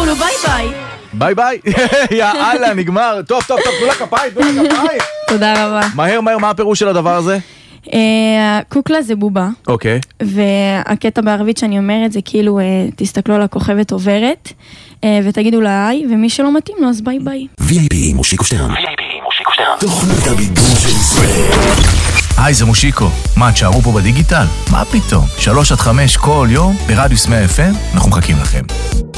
תקולו ביי ביי. ביי ביי. יאללה, נגמר. טוב, תנו לה כפיים. תודה רבה. מהר, מה הפירוש של הדבר הזה? קוקלה זה בובה. אוקיי. והקטע בערבית שאני אומרת זה כאילו, תסתכלו על הכוכבת עוברת, ותגידו לה היי, ומי שלא מתאים לו אז ביי ביי. VIP מושיקו שטרן. תוכנית הבידור של ישראל. היי, זה מושיקו. מה, תשארו פה בדיגיטל? מה פתאום? 3-5 כל יום ברדיוס 100 FM, אנחנו מחכים לכם.